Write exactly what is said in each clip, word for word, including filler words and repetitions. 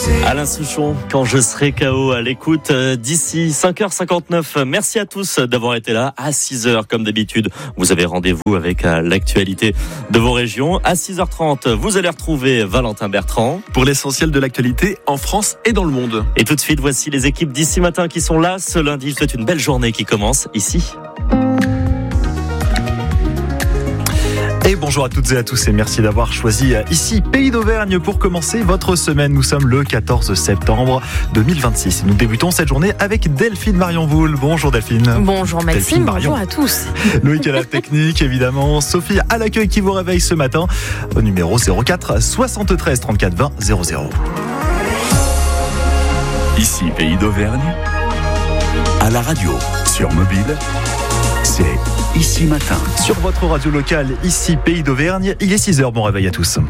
Alain Souchon, quand je serai K O à l'écoute d'ici cinq heures cinquante-neuf. Merci à tous d'avoir été là. À six heures, comme d'habitude, vous avez rendez-vous avec l'actualité de vos régions. À six heures trente, vous allez retrouver Valentin Bertrand pour l'essentiel de l'actualité en France et dans le monde. Et tout de suite, voici les équipes d'ici matin qui sont là ce lundi. Je souhaite une belle journée qui commence ici. Et bonjour à toutes et à tous et merci d'avoir choisi ici Pays d'Auvergne pour commencer votre semaine. Nous sommes le quatorze septembre deux mille vingt-six. Nous débutons cette journée avec Delphine Marion-Boule. Bonjour Delphine. Bonjour Maxime, bonjour à tous. Loïc à la technique évidemment. Sophie à l'accueil qui vous réveille ce matin au numéro zéro quatre soixante-treize trente-quatre vingt zéro zéro. Ici Pays d'Auvergne, à la radio, sur mobile, c'est Ici Matin. Sur votre radio locale, ici Pays d'Auvergne, il est six heures, bon réveil à tous.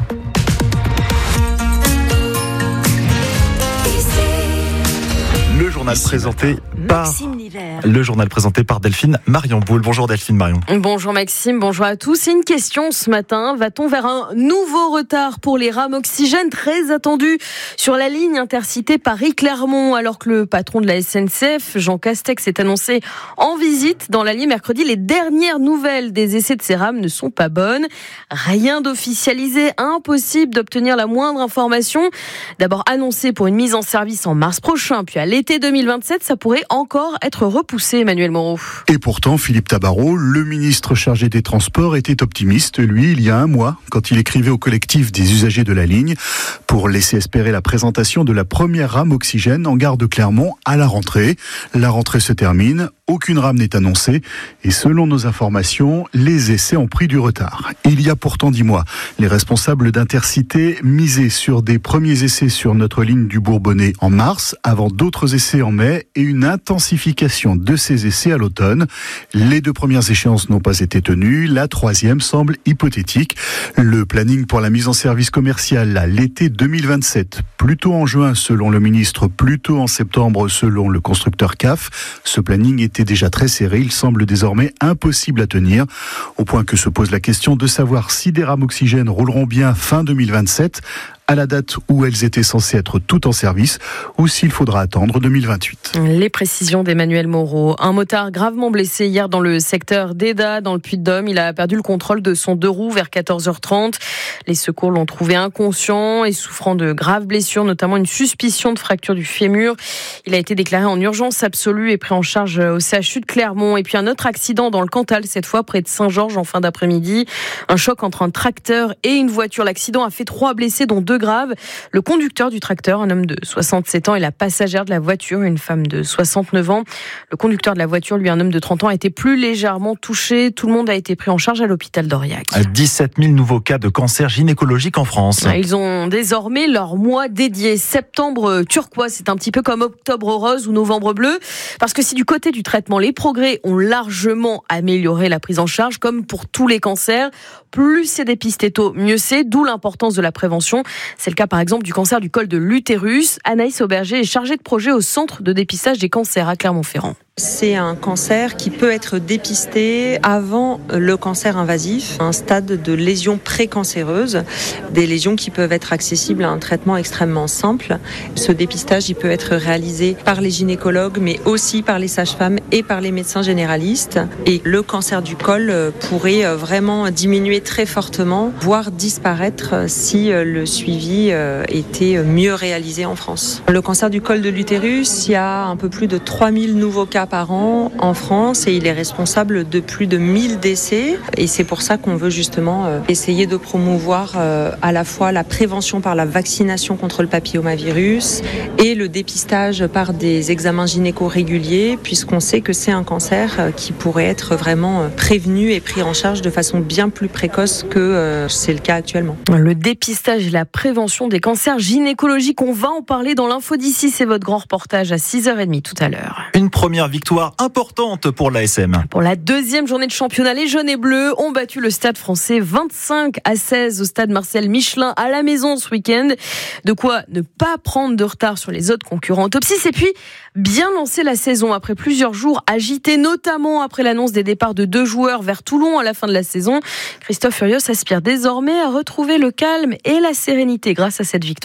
Le journal Ici présenté Matin. par le journal présenté par Delphine Marion-Boule. Bonjour Delphine Marion. Bonjour Maxime, bonjour à tous. C'est une question ce matin. Va-t-on vers un nouveau retard pour les rames oxygène très attendues sur la ligne intercité Paris-Clermont, alors que le patron de la S N C F, Jean Castex, est annoncé en visite dans l'Allier mercredi. Les dernières nouvelles des essais de ces rames ne sont pas bonnes. Rien d'officialisé, impossible d'obtenir la moindre information. D'abord annoncé pour une mise en service en mars prochain, puis à l'été deux mille vingt-sept, ça pourrait encore être repoussé, Emmanuel Moreau. Et pourtant, Philippe Tabarot, le ministre chargé des Transports, était optimiste, lui, il y a un mois, quand il écrivait au collectif des usagers de la ligne pour laisser espérer la présentation de la première rame oxygène en gare de Clermont à la rentrée. La rentrée se termine, aucune rame n'est annoncée et selon nos informations, les essais ont pris du retard. Il y a pourtant dix mois, les responsables d'Intercité misaient sur des premiers essais sur notre ligne du Bourbonnais en mars, avant d'autres essais en mai et une intensification de ces essais à l'automne. Les deux premières échéances n'ont pas été tenues, la troisième semble hypothétique. Le planning pour la mise en service commerciale à l'été deux mille vingt-sept, plutôt en juin selon le ministre, plutôt en septembre selon le constructeur C A F. Ce planning était déjà très serré, il semble désormais impossible à tenir, au point que se pose la question de savoir si des rames oxygène rouleront bien fin deux mille vingt-sept, à la date où elles étaient censées être toutes en service, ou s'il faudra attendre deux mille vingt-huit. Les précisions d'Emmanuel Moreau. Un motard gravement blessé hier dans le secteur d'Eda, dans le Puy-de-Dôme. Il a perdu le contrôle de son deux roues vers quatorze heures trente. Les secours l'ont trouvé inconscient et souffrant de graves blessures, notamment une suspicion de fracture du fémur. Il a été déclaré en urgence absolue et pris en charge au C H U de Clermont. Et puis un autre accident dans le Cantal, cette fois près de Saint-Georges en fin d'après-midi. Un choc entre un tracteur et une voiture. L'accident a fait trois blessés, dont deux grave. Le conducteur du tracteur, un homme de soixante-sept ans, et la passagère de la voiture, une femme de soixante-neuf ans. Le conducteur de la voiture, lui, un homme de trente ans, a été plus légèrement touché. Tout le monde a été pris en charge à l'hôpital d'Aurillac. dix-sept mille nouveaux cas de cancer gynécologique en France. Ils ont désormais leur mois dédié. Septembre turquoise, c'est un petit peu comme octobre rose ou novembre bleu. Parce que si du côté du traitement, les progrès ont largement amélioré la prise en charge, comme pour tous les cancers, plus c'est dépisté tôt, mieux c'est, d'où l'importance de la prévention. C'est le cas par exemple du cancer du col de l'utérus. Anaïs Auberger est chargée de projet au centre de dépistage des cancers à Clermont-Ferrand. C'est un cancer qui peut être dépisté avant le cancer invasif, un stade de lésion précancéreuse, des lésions qui peuvent être accessibles à un traitement extrêmement simple. Ce dépistage, il peut être réalisé par les gynécologues, mais aussi par les sages-femmes et par les médecins généralistes. Et le cancer du col pourrait vraiment diminuer très fortement, voire disparaître si le suivi était mieux réalisé en France. Le cancer du col de l'utérus, il y a un peu plus de trois mille nouveaux cas par an en France et il est responsable de plus de mille décès et c'est pour ça qu'on veut justement essayer de promouvoir à la fois la prévention par la vaccination contre le papillomavirus et le dépistage par des examens gynéco réguliers puisqu'on sait que c'est un cancer qui pourrait être vraiment prévenu et pris en charge de façon bien plus précoce que c'est le cas actuellement. Le dépistage et la prévention des cancers gynécologiques, on va en parler dans l'info d'ici, c'est votre grand reportage à six heures trente tout à l'heure. Une première victoire importante pour l'A S M. Pour la deuxième journée de championnat, les jaunes et bleus ont battu le Stade français vingt-cinq à seize au stade Marcel Michelin à la maison ce week-end. De quoi ne pas prendre de retard sur les autres concurrents au top six et puis bien lancer la saison après plusieurs jours agités, notamment après l'annonce des départs de deux joueurs vers Toulon à la fin de la saison. Christophe Furios aspire désormais à retrouver le calme et la sérénité grâce à cette victoire.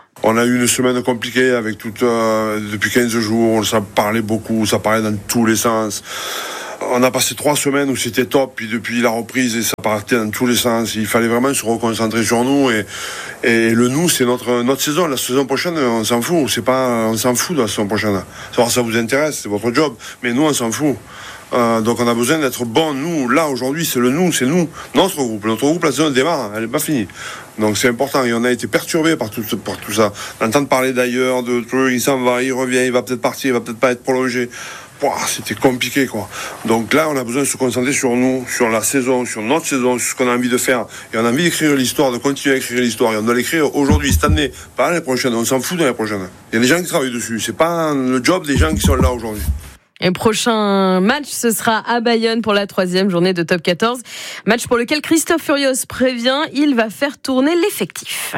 On a eu une semaine compliquée avec toute, euh, depuis quinze jours, ça parlait beaucoup, ça parlait dans tous les sens. On a passé trois semaines où c'était top, puis depuis la reprise, et ça partait dans tous les sens. Il fallait vraiment se reconcentrer sur nous, et, et le nous, c'est notre, notre saison. La saison prochaine, on s'en fout. C'est pas, on s'en fout de la saison prochaine. Savoir ça vous intéresse, c'est votre job, mais nous, on s'en fout. Euh, donc on a besoin d'être bon, nous, là, aujourd'hui, c'est le nous, c'est nous, notre groupe. Notre groupe, la saison démarre, elle n'est pas finie. Donc c'est important, et on a été perturbé par tout, par tout ça. D'entendre parler d'ailleurs, de trucs, il s'en va, il revient, il va peut-être partir, il va peut-être pas être prolongé. Wow, c'était compliqué, quoi. Donc là, on a besoin de se concentrer sur nous, sur la saison, sur notre saison, sur ce qu'on a envie de faire. Et on a envie d'écrire l'histoire, de continuer à écrire l'histoire. Et on doit l'écrire aujourd'hui, cette année, pas l'année prochaine. On s'en fout de l'année prochaine. Il y a des gens qui travaillent dessus. C'est pas le job des gens qui sont là aujourd'hui. Et prochain match, ce sera à Bayonne pour la troisième journée de Top quatorze. Match pour lequel Christophe Furios prévient, il va faire tourner l'effectif.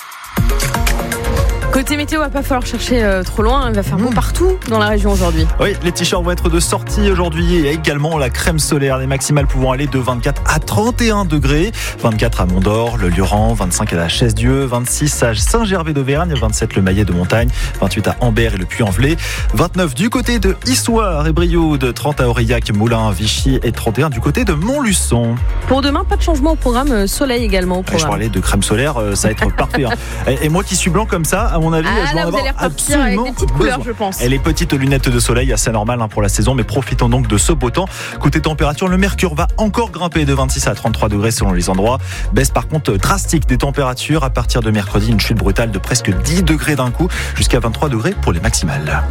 Côté météo, il va pas falloir chercher euh, trop loin, il va faire bon partout dans la région aujourd'hui. Oui, les t-shirts vont être de sortie aujourd'hui et également la crème solaire, les maximales pouvant aller de vingt-quatre à trente et un degrés. vingt-quatre à Mont-d'Or, le Lioran, vingt-cinq à la Chaise-Dieu, vingt-six à Saint-Gervais d'Auvergne, vingt-sept le Maillet de Montagne, vingt-huit à Ambert et le Puy-en-Velay, vingt-neuf du côté de Issoire et Brioude, trente à Aurillac, Moulins, Vichy et trente et un du côté de Montluçon. Pour demain, pas de changement au programme, soleil également au programme. Je parlais de crème solaire, ça va être parfait. Hein. Et, et moi qui suis blanc comme ça, à mon avis, ah, je vais là, en vous allez repartir avec des petites couleurs, je pense. Et les petites lunettes de soleil, assez normal hein, pour la saison, mais profitons donc de ce beau temps. Côté température, le mercure va encore grimper de vingt-six à trente-trois degrés selon les endroits. Baisse par contre drastique des températures. À partir de mercredi, une chute brutale de presque dix degrés d'un coup, jusqu'à vingt-trois degrés pour les maximales.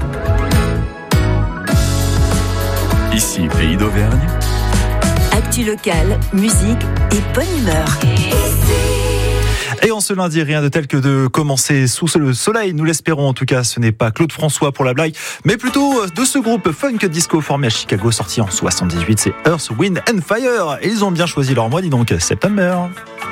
Ici, Pays d'Auvergne. Actu locale, musique et bonne humeur. Et en ce lundi, rien de tel que de commencer sous le soleil, nous l'espérons en tout cas. Ce n'est pas Claude François pour la blague, mais plutôt de ce groupe funk disco formé à Chicago, sorti en soixante-dix-huit, c'est Earth, Wind and Fire. Et ils ont bien choisi leur mois, dis donc, September.